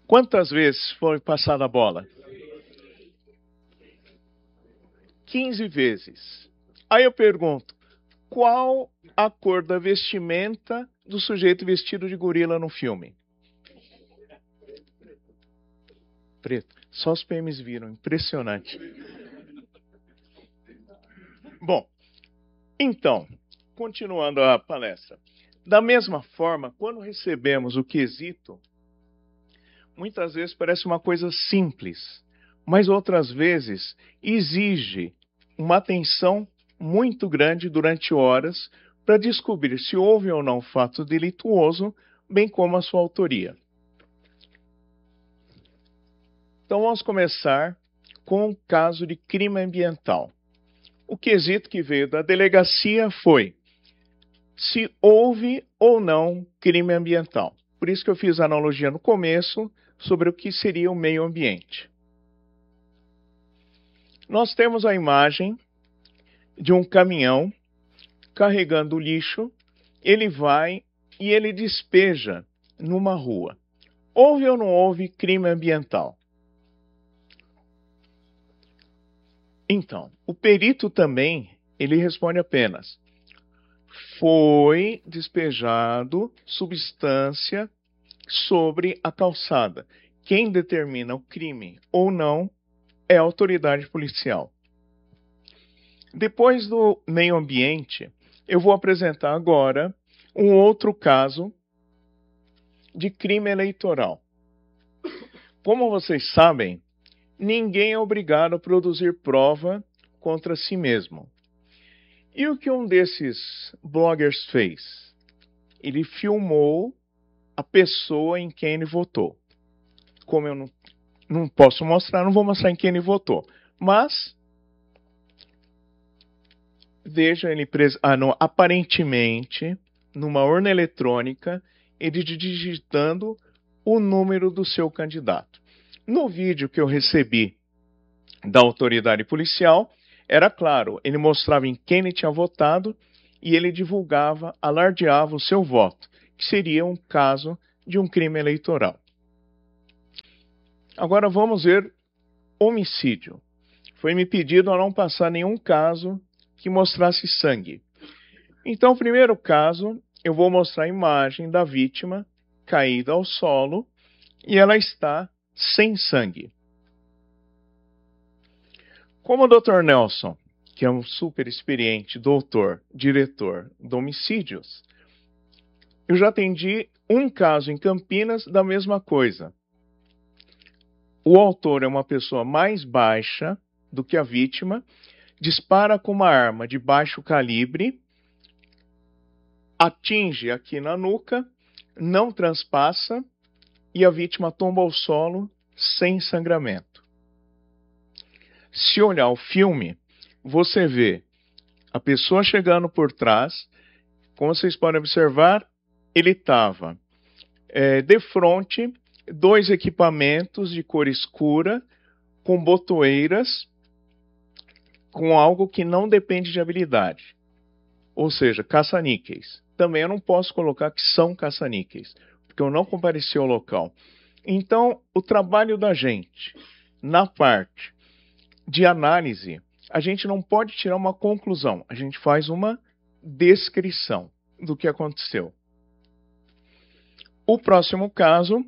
Quantas vezes foi passada a bola? 15 vezes. Aí eu pergunto, qual a cor da vestimenta do sujeito vestido de gorila no filme? Preto. Só os PMs viram, impressionante. Bom, então, continuando a palestra. Da mesma forma, quando recebemos o quesito, muitas vezes parece uma coisa simples, mas outras vezes exige uma atenção muito grande durante horas para descobrir se houve ou não fato delituoso, bem como a sua autoria. Então vamos começar com o caso de crime ambiental. O quesito que veio da delegacia foi se houve ou não crime ambiental. Por isso que eu fiz a analogia no começo sobre o que seria o meio ambiente. Nós temos a imagem de um caminhão carregando lixo, ele vai e ele despeja numa rua. Houve ou não houve crime ambiental? Então, o perito também, ele responde apenas: foi despejado substância sobre a calçada. Quem determina o crime ou não é a autoridade policial. Depois do meio ambiente, eu vou apresentar agora um outro caso de crime eleitoral. Como vocês sabem, ninguém é obrigado a produzir prova contra si mesmo. E o que um desses bloggers fez? Ele filmou a pessoa em quem ele votou. Como eu não posso mostrar, não vou mostrar em quem ele votou. Mas veja ele aparentemente numa urna eletrônica, ele digitando o número do seu candidato. No vídeo que eu recebi da autoridade policial, era claro, ele mostrava em quem ele tinha votado e ele divulgava, alardeava o seu voto, que seria um caso de um crime eleitoral. Agora vamos ver homicídio. Foi me pedido a não passar nenhum caso que mostrasse sangue. Então, o primeiro caso, eu vou mostrar a imagem da vítima caída ao solo e ela está sem sangue. Como o Dr. Nelson, que é um super experiente doutor, diretor de homicídios, eu já atendi um caso em Campinas da mesma coisa. O autor é uma pessoa mais baixa do que a vítima, dispara com uma arma de baixo calibre, atinge aqui na nuca, não transpassa e a vítima tomba ao solo sem sangramento. Se olhar o filme, você vê a pessoa chegando por trás. Como vocês podem observar, ele estava de frente, dois equipamentos de cor escura, com botoeiras, com algo que não depende de habilidade. Ou seja, caça-níqueis. Também eu não posso colocar que são caça-níqueis, porque eu não compareci ao local. Então, o trabalho da gente, na parte de análise, a gente não pode tirar uma conclusão, a gente faz uma descrição do que aconteceu. O próximo caso,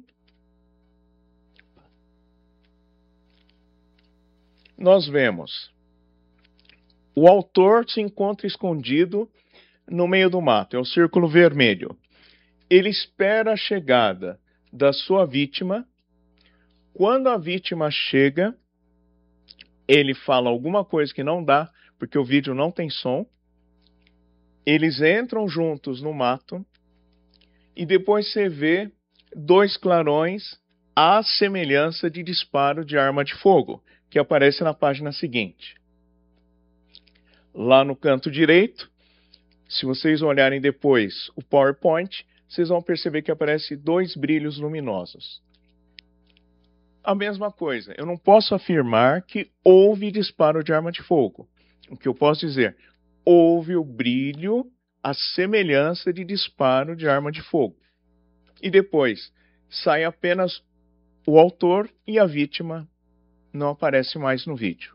nós vemos o autor se encontra escondido no meio do mato, é o círculo vermelho. Ele espera a chegada da sua vítima. Quando a vítima chega, ele fala alguma coisa que não dá, porque o vídeo não tem som. Eles entram juntos no mato e depois você vê dois clarões à semelhança de disparo de arma de fogo, que aparece na página seguinte. Lá no canto direito, se vocês olharem depois o PowerPoint, vocês vão perceber que aparece dois brilhos luminosos. A mesma coisa, eu não posso afirmar que houve disparo de arma de fogo. O que eu posso dizer? Houve o brilho, a semelhança de disparo de arma de fogo. E depois, sai apenas o autor e a vítima não aparecem mais no vídeo.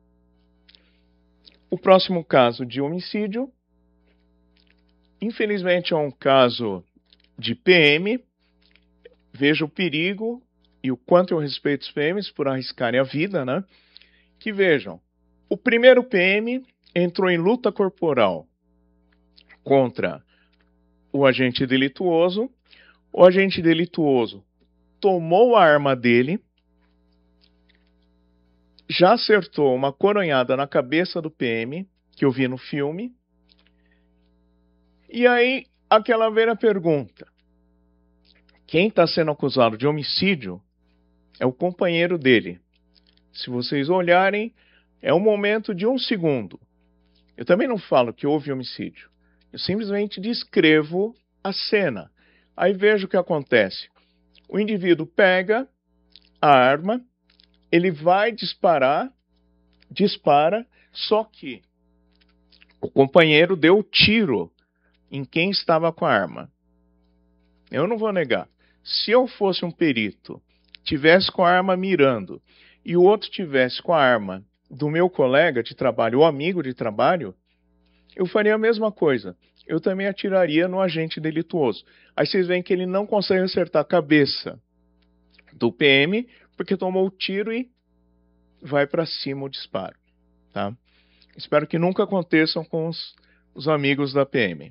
O próximo caso de homicídio, infelizmente, é um caso de PM. Veja o perigo e o quanto eu respeito os PMs por arriscarem a vida, né? Que vejam, o primeiro PM entrou em luta corporal contra o agente delituoso. O agente delituoso tomou a arma dele, já acertou uma coronhada na cabeça do PM, que eu vi no filme. E aí, aquela velha pergunta: quem está sendo acusado de homicídio é o companheiro dele. Se vocês olharem, é um momento de 1 segundo. Eu também não falo que houve homicídio. Eu simplesmente descrevo a cena. Aí vejo o que acontece. O indivíduo pega a arma, ele vai disparar, dispara, só que o companheiro deu o tiro em quem estava com a arma. Eu não vou negar. Se eu fosse um perito, tivesse com a arma mirando, e o outro tivesse com a arma do meu colega de trabalho ou amigo de trabalho, eu faria a mesma coisa. Eu também atiraria no agente delituoso. Aí vocês veem que ele não consegue acertar a cabeça do PM, porque tomou o tiro e vai para cima o disparo. Tá? Espero que nunca aconteçam com os amigos da PM.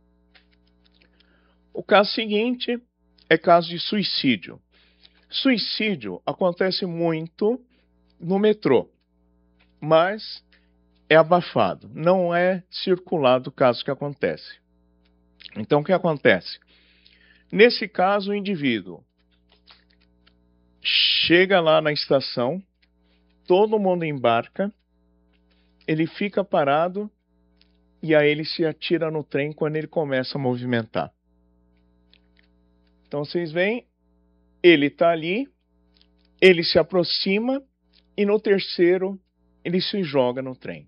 O caso seguinte é caso de suicídio. Suicídio acontece muito no metrô, mas é abafado, não é circulado o caso que acontece. Então, o que acontece? Nesse caso, o indivíduo chega lá na estação, todo mundo embarca, ele fica parado e aí ele se atira no trem quando ele começa a movimentar. Então, vocês veem, ele está ali, ele se aproxima e no terceiro ele se joga no trem.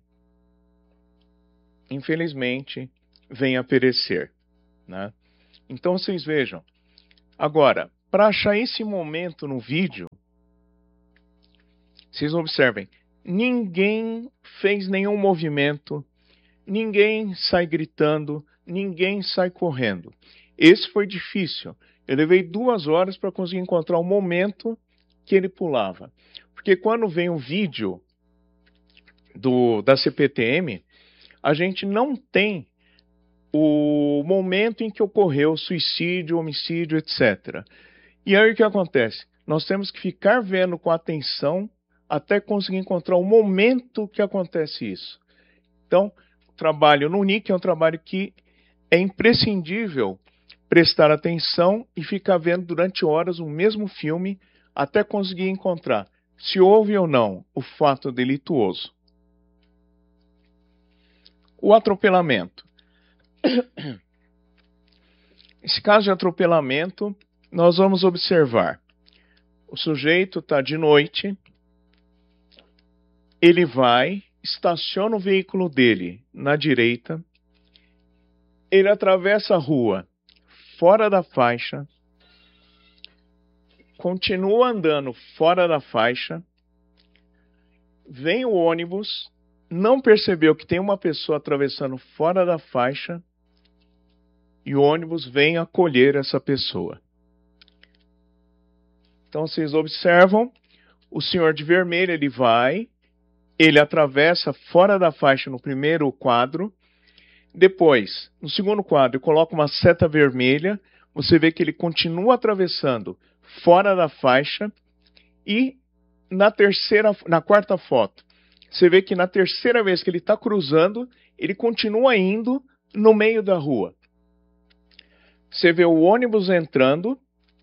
Infelizmente, vem a perecer, né? Então vocês vejam. Agora, para achar esse momento no vídeo, vocês observem, ninguém fez nenhum movimento, ninguém sai gritando, ninguém sai correndo. Esse foi difícil. Eu levei 2 horas para conseguir encontrar o momento que ele pulava. Porque quando vem o vídeo da CPTM, a gente não tem o momento em que ocorreu o suicídio, homicídio, etc. E aí o que acontece? Nós temos que ficar vendo com atenção até conseguir encontrar o momento que acontece isso. Então, o trabalho no NIC é um trabalho que é imprescindível prestar atenção e ficar vendo durante horas o mesmo filme até conseguir encontrar se houve ou não o fato delituoso. O atropelamento. Nesse caso de atropelamento, nós vamos observar. O sujeito está de noite, ele vai, estaciona o veículo dele na direita, ele atravessa a rua fora da faixa, continua andando fora da faixa, vem o ônibus, não percebeu que tem uma pessoa atravessando fora da faixa e o ônibus vem acolher essa pessoa. Então vocês observam, o senhor de vermelho ele atravessa fora da faixa no primeiro quadro, depois, no segundo quadro, coloca uma seta vermelha, você vê que ele continua atravessando fora da faixa e na quarta foto, você vê que na terceira vez que ele está cruzando, ele continua indo no meio da rua. Você vê o ônibus entrando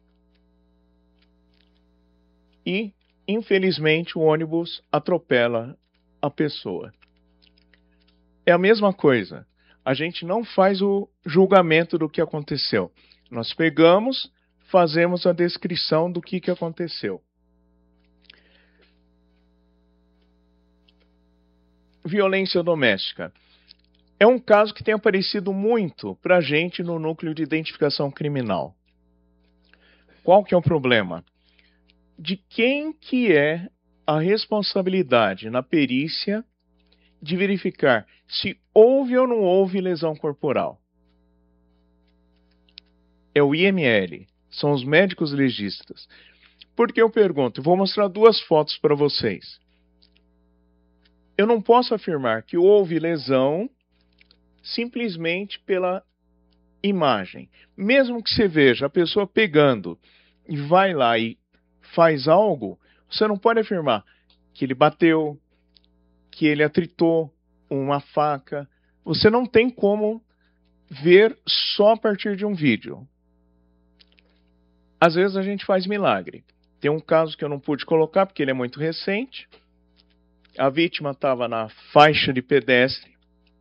e, infelizmente, o ônibus atropela a pessoa. É a mesma coisa. A gente não faz o julgamento do que aconteceu. Nós pegamos, fazemos a descrição do que aconteceu. Violência doméstica. É um caso que tem aparecido muito para a gente no núcleo de identificação criminal. Qual que é o problema? de quem que é a responsabilidade na perícia de verificar se houve ou não houve lesão corporal. É o IML, são os médicos legistas. Por que eu pergunto? Vou mostrar duas fotos para vocês. Eu não posso afirmar que houve lesão simplesmente pela imagem. Mesmo que você veja a pessoa pegando e vai lá e faz algo, você não pode afirmar que ele bateu, que ele atritou uma faca. Você não tem como ver só a partir de um vídeo. Às vezes a gente faz milagre. Tem um caso que eu não pude colocar porque ele é muito recente. A vítima estava na faixa de pedestre,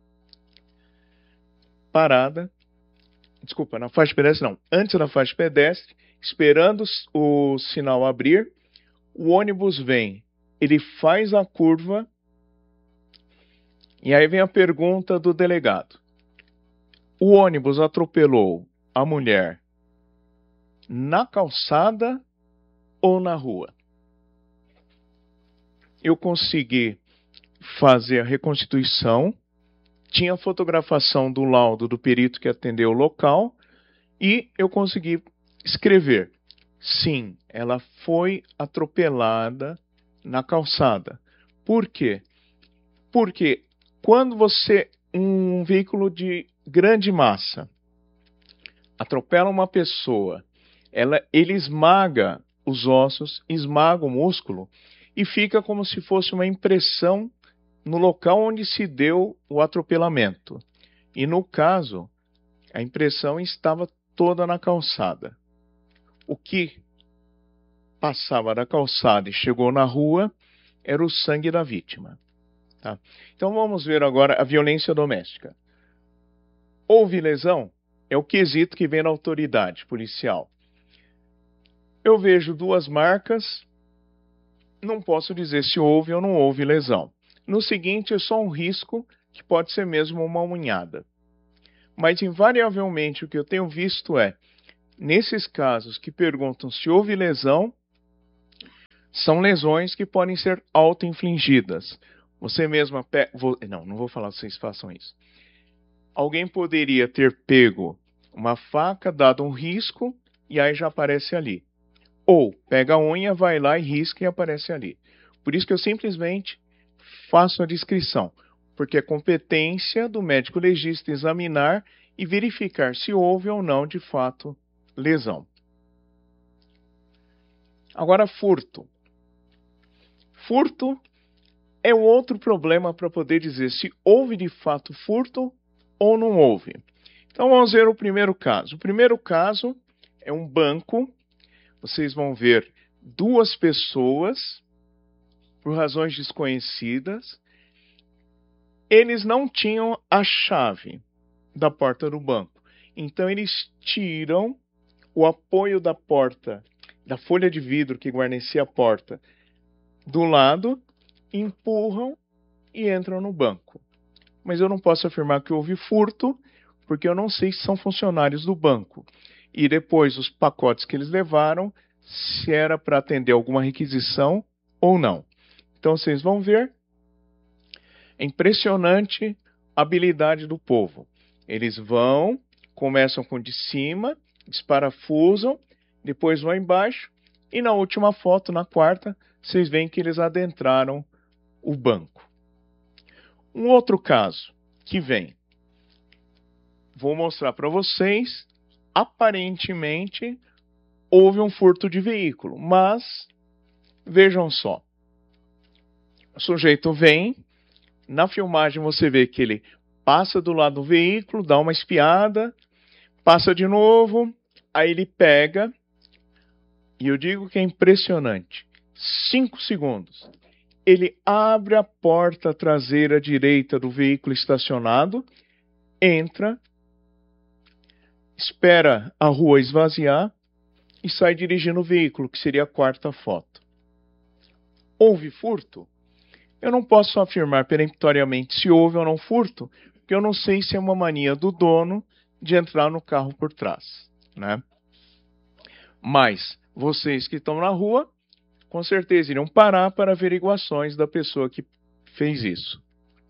parada. Desculpa, na faixa de pedestre não. Antes da faixa de pedestre, esperando o sinal abrir. O ônibus vem, ele faz a curva. E aí vem a pergunta do delegado. O ônibus atropelou a mulher na calçada ou na rua? Eu consegui fazer a reconstituição, tinha fotografação do laudo do perito que atendeu o local e eu consegui escrever: sim, ela foi atropelada na calçada. Por quê? Porque quando um veículo de grande massa atropela uma pessoa, ele esmaga os ossos, esmaga o músculo e fica como se fosse uma impressão no local onde se deu o atropelamento. E no caso, a impressão estava toda na calçada. O que passava da calçada e chegou na rua era o sangue da vítima. Tá? Então vamos ver agora a violência doméstica. Houve lesão? É o quesito que vem na autoridade policial. Eu vejo duas marcas, não posso dizer se houve ou não houve lesão. No seguinte, é só um risco que pode ser mesmo uma unhada. Mas invariavelmente o que eu tenho visto é, nesses casos que perguntam se houve lesão, são lesões que podem ser auto-infligidas. Você mesma não vou falar que vocês façam isso. Alguém poderia ter pego uma faca, dado um risco, e aí já aparece ali. Ou pega a unha, vai lá e risca e aparece ali. Por isso que eu simplesmente faço a descrição, porque é competência do médico legista examinar e verificar se houve ou não, de fato, lesão. Agora, furto. Furto é um outro problema para poder dizer se houve de fato furto ou não houve. Então vamos ver o primeiro caso. O primeiro caso é um banco. Vocês vão ver duas pessoas, por razões desconhecidas. Eles não tinham a chave da porta do banco. Então eles tiram o apoio da porta, da folha de vidro que guarnecia a porta, do lado, empurram e entram no banco. Mas eu não posso afirmar que houve furto, porque eu não sei se são funcionários do banco. E depois os pacotes que eles levaram, se era para atender alguma requisição ou não. Então vocês vão ver, é impressionante a habilidade do povo. Eles vão, começam com de cima, desparafusam, depois vão embaixo, e na última foto, na quarta, vocês veem que eles adentraram o banco. Um outro caso que vem, vou mostrar para vocês, aparentemente houve um furto de veículo, mas vejam só, o sujeito vem, na filmagem você vê que ele passa do lado do veículo, dá uma espiada, passa de novo, aí ele pega, e eu digo que é impressionante, 5 segundos. Ele abre a porta traseira direita do veículo estacionado, entra, espera a rua esvaziar e sai dirigindo o veículo, que seria a quarta foto. Houve furto? Eu não posso afirmar peremptoriamente se houve ou não furto, porque eu não sei se é uma mania do dono de entrar no carro por trás, né? Mas vocês que estão na rua com certeza iriam parar para averiguações da pessoa que fez isso.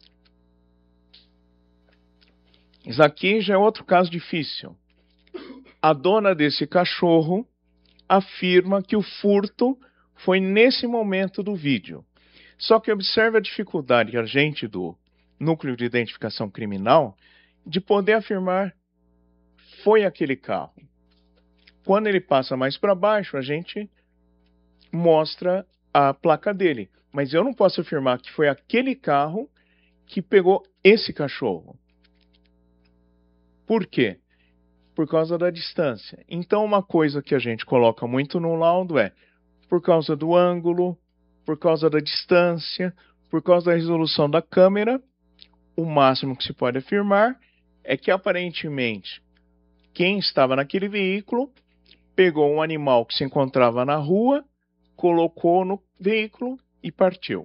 Isso aqui já é outro caso difícil. A dona desse cachorro afirma que o furto foi nesse momento do vídeo. Só que observe a dificuldade a gente do Núcleo de Identificação Criminal de poder afirmar foi aquele carro. Quando ele passa mais para baixo, a gente mostra a placa dele. Mas eu não posso afirmar que foi aquele carro que pegou esse cachorro. Por quê? Por causa da distância. Então, uma coisa que a gente coloca muito no laudo é por causa do ângulo, por causa da distância, por causa da resolução da câmera, o máximo que se pode afirmar é que aparentemente quem estava naquele veículo pegou um animal que se encontrava na rua, colocou no veículo e partiu.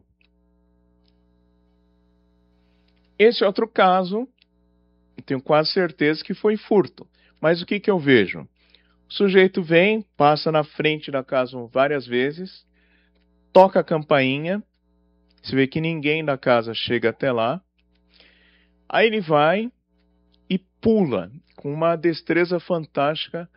Esse outro caso, eu tenho quase certeza que foi furto. Mas o que eu vejo? O sujeito vem, passa na frente da casa várias vezes, toca a campainha, você vê que ninguém da casa chega até lá. Aí ele vai e pula com uma destreza fantástica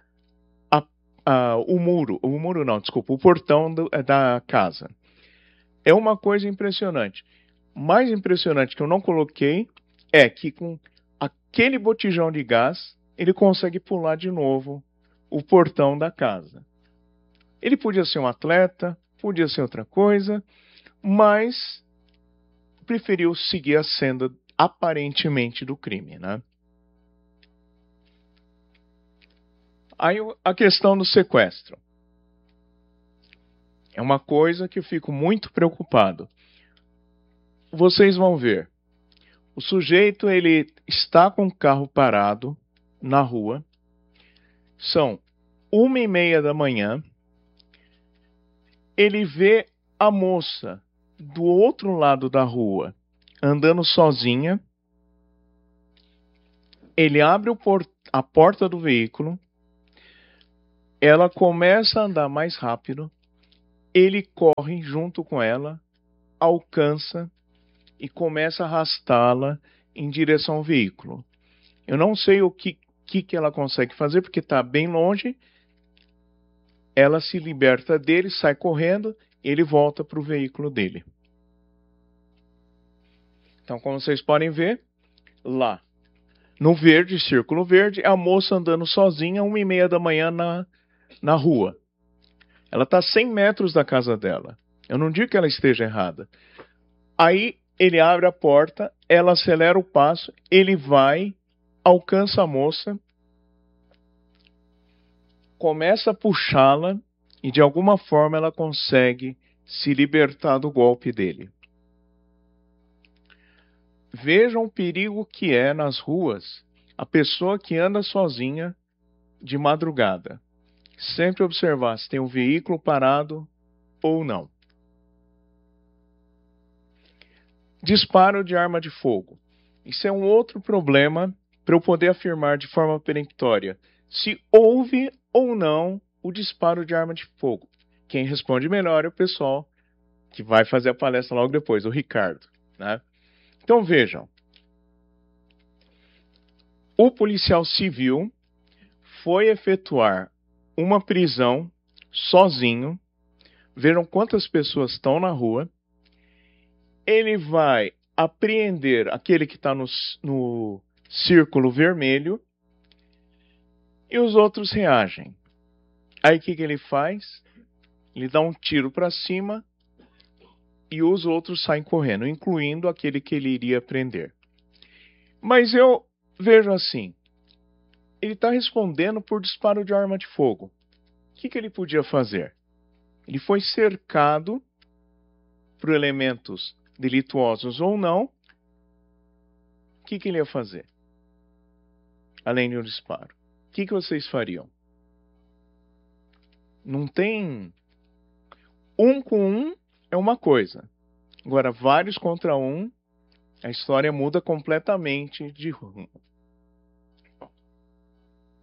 o portão da casa. É uma coisa impressionante. Mais impressionante que eu não coloquei é que com aquele botijão de gás, ele consegue pular de novo o portão da casa. Ele podia ser um atleta, podia ser outra coisa, mas preferiu seguir a senda aparentemente do crime, né? Aí a questão do sequestro. É uma coisa que eu fico muito preocupado. Vocês vão ver. O sujeito, ele está com o carro parado na rua. São 1h30 da manhã. Ele vê a moça do outro lado da rua andando sozinha. Ele abre a porta do veículo. Ela começa a andar mais rápido. Ele corre junto com ela, alcança e começa a arrastá-la em direção ao veículo. Eu não sei o que ela consegue fazer, porque está bem longe. Ela se liberta dele, sai correndo, e ele volta para o veículo dele. Então, como vocês podem ver, lá no verde, círculo verde, a moça andando sozinha, 1h30 da manhã na rua. Ela está a 100 metros da casa dela. Eu não digo que ela esteja errada. Aí ele abre a porta, ela acelera o passo, ele vai, alcança a moça, começa a puxá-la e de alguma forma ela consegue se libertar do golpe dele. Vejam o perigo que é nas ruas a pessoa que anda sozinha de madrugada. Sempre observar se tem um veículo parado ou não. Disparo de arma de fogo. Isso é um outro problema para eu poder afirmar de forma peremptória se houve ou não o disparo de arma de fogo. Quem responde melhor é o pessoal que vai fazer a palestra logo depois, o Ricardo, né? Então vejam, o policial civil foi efetuar uma prisão sozinho. Vejam quantas pessoas estão na rua. Ele vai apreender aquele que está no círculo vermelho e os outros reagem. Aí o que ele faz? Ele dá um tiro para cima e os outros saem correndo, incluindo aquele que ele iria prender. Mas eu vejo assim, ele está respondendo por disparo de arma de fogo. O que ele podia fazer? Ele foi cercado por elementos delituosos ou não. O que ele ia fazer? Além de um disparo. O que vocês fariam? Não tem... Um com um é uma coisa. Agora, vários contra um, a história muda completamente de rumo.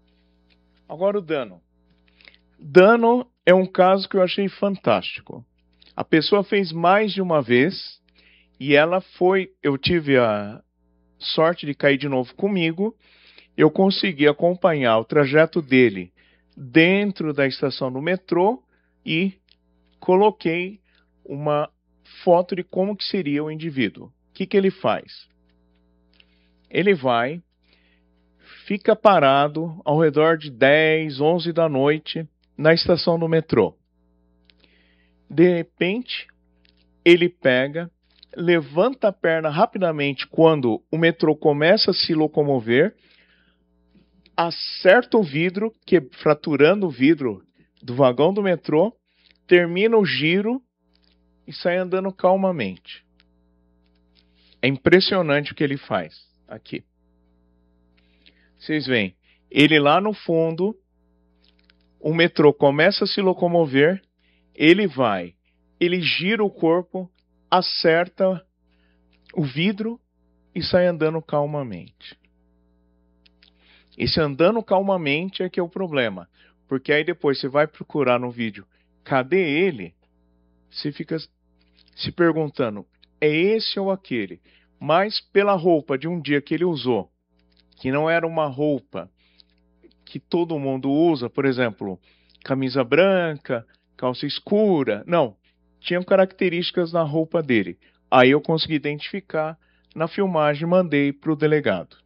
Agora o dano. Dano é um caso que eu achei fantástico. A pessoa fez mais de uma vez e eu tive a sorte de cair de novo comigo. Eu consegui acompanhar o trajeto dele dentro da estação do metrô e coloquei uma foto de como que seria o indivíduo. O que ele faz? Ele fica parado ao redor de 10, 11 da noite na estação do metrô. De repente, ele levanta a perna rapidamente quando o metrô começa a se locomover, acerta o vidro, fraturando o vidro do vagão do metrô, termina o giro e sai andando calmamente. É impressionante o que ele faz aqui. Vocês veem, ele lá no fundo, o metrô começa a se locomover, ele gira o corpo, acerta o vidro e sai andando calmamente. Esse andando calmamente é que é o problema, porque aí depois você vai procurar no vídeo, cadê ele? Você fica se perguntando, é esse ou aquele? Mas pela roupa de um dia que ele usou, que não era uma roupa que todo mundo usa, por exemplo, camisa branca, calça escura, não, tinham características na roupa dele. Aí eu consegui identificar na filmagem e mandei para o delegado.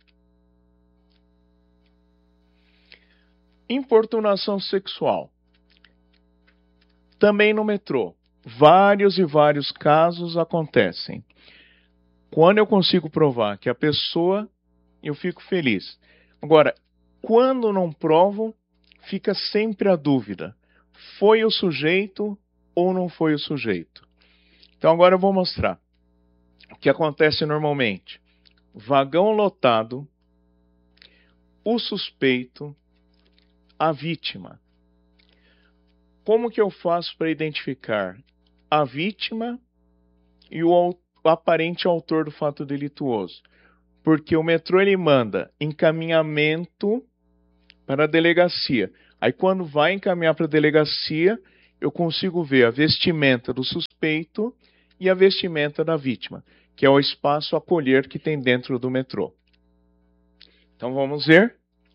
Importunação sexual. Também no metrô. Vários e vários casos acontecem. Quando eu consigo provar que a pessoa, eu fico feliz. Agora, quando não provo, fica sempre a dúvida. Foi o sujeito ou não foi o sujeito? Então agora eu vou mostrar o que acontece normalmente. Vagão lotado, o suspeito, a vítima. Como que eu faço para identificar a vítima e o aparente autor do fato delituoso? Porque o metrô ele manda encaminhamento para a delegacia. Aí quando vai encaminhar para a delegacia, eu consigo ver a vestimenta do suspeito e a vestimenta da vítima, que é o espaço a colher que tem dentro do metrô. Então vamos ver.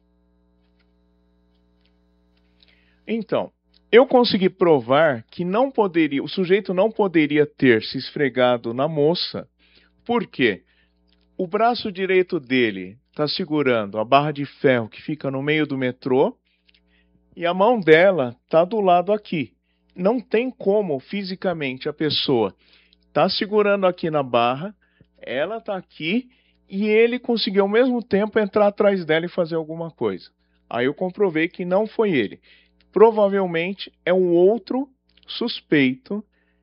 Então, eu consegui provar que o sujeito não poderia ter se esfregado na moça, porque o braço direito dele está segurando a barra de ferro que fica no meio do metrô e a mão dela está do lado aqui. Não tem como fisicamente a pessoa está segurando aqui na barra, ela está aqui e ele conseguiu ao mesmo tempo entrar atrás dela e fazer alguma coisa. Aí eu comprovei que não foi ele. Provavelmente é um outro suspeito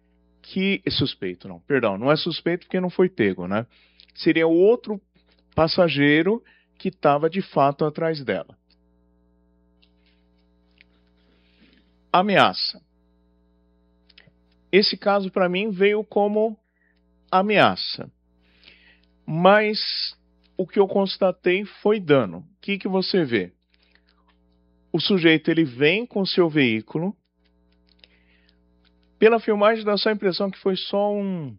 não é suspeito porque não foi pego, né? Seria o outro passageiro que estava de fato atrás dela. Ameaça. Esse caso para mim veio como ameaça, mas o que eu constatei foi dano. O que você vê? O sujeito ele vem com seu veículo. Pela filmagem dá só a impressão que foi só um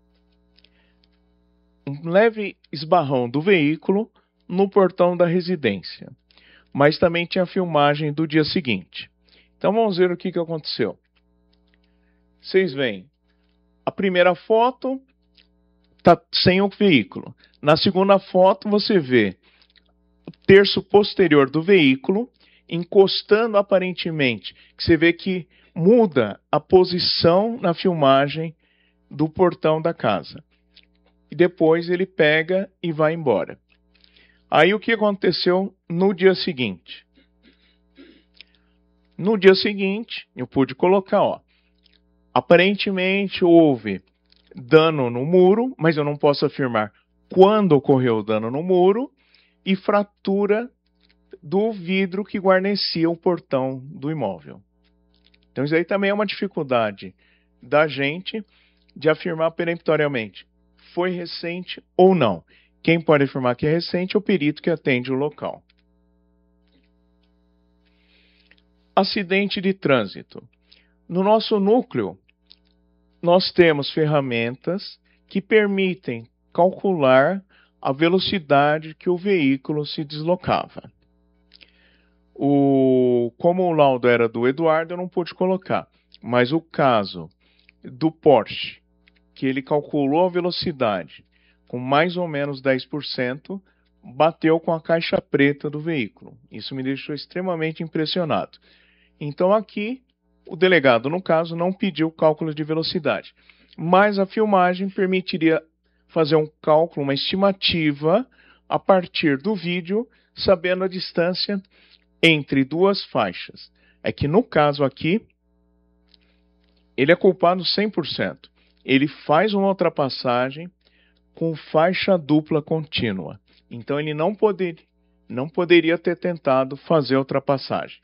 leve esbarrão do veículo no portão da residência. Mas também tinha a filmagem do dia seguinte. Então vamos ver o que aconteceu. Vocês veem, a primeira foto está sem o veículo. Na segunda foto você vê o terço posterior do veículo encostando aparentemente, que você vê que muda a posição na filmagem do portão da casa. E depois ele pega e vai embora. Aí o que aconteceu no dia seguinte? No dia seguinte, eu pude colocar, aparentemente houve dano no muro, mas eu não posso afirmar quando ocorreu o dano no muro, e fratura do vidro que guarnecia o portão do imóvel. Então isso aí também é uma dificuldade da gente de afirmar peremptoriamente, foi recente ou não. Quem pode afirmar que é recente é o perito que atende o local. Acidente de trânsito. No nosso núcleo, nós temos ferramentas que permitem calcular a velocidade que o veículo se deslocava. Como o laudo era do Eduardo, eu não pude colocar, mas o caso do Porsche, que ele calculou a velocidade com mais ou menos 10%, bateu com a caixa preta do veículo. Isso me deixou extremamente impressionado. Então aqui, o delegado, no caso, não pediu cálculo de velocidade, mas a filmagem permitiria fazer um cálculo, uma estimativa, a partir do vídeo, sabendo a distância entre duas faixas. É que no caso aqui, ele é culpado 100%. Ele faz uma ultrapassagem com faixa dupla contínua. Então ele não poderia ter tentado fazer a ultrapassagem.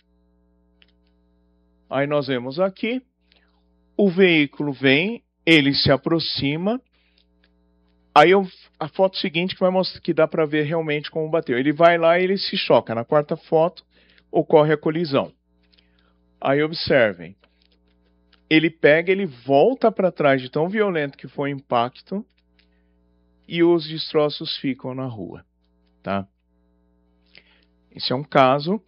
Aí nós vemos aqui, o veículo vem, ele se aproxima. Aí a foto seguinte que vai mostrar que dá para ver realmente como bateu. Ele vai lá e ele se choca. Na quarta foto ocorre a colisão. Aí observem. Ele volta para trás de tão violento que foi o impacto e os destroços ficam na rua, tá? Esse é um caso.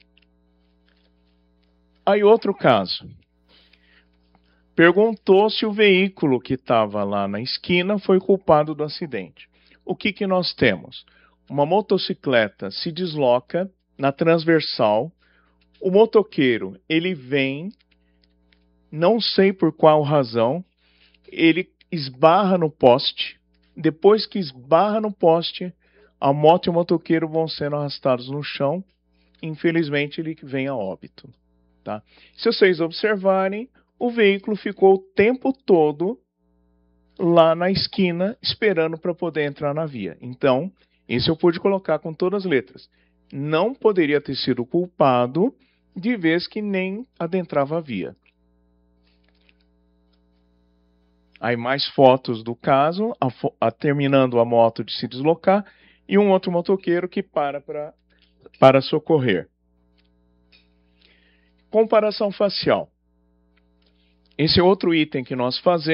Aí outro caso. Perguntou se o veículo que estava lá na esquina foi culpado do acidente. O que nós temos? Uma motocicleta se desloca na transversal. O motoqueiro, ele vem, não sei por qual razão, ele esbarra no poste. Depois que esbarra no poste, a moto e o motoqueiro vão sendo arrastados no chão. Infelizmente, ele vem a óbito. Tá? Se vocês observarem, o veículo ficou o tempo todo lá na esquina, esperando para poder entrar na via. Então, isso eu pude colocar com todas as letras. Não poderia ter sido culpado, de vez que nem adentrava a via. Aí mais fotos do caso, terminando a moto de se deslocar, e um outro motoqueiro que para socorrer. Comparação facial. Esse é outro item que nós fazemos.